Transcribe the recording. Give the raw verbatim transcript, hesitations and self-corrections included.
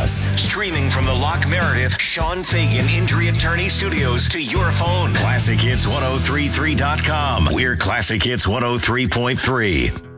us. Streaming from the Lock Meredith Sean Fagan Injury Attorney Studios to your phone. Classic Hits ten thirty-three dot com. We're Classic Hits one oh three point three.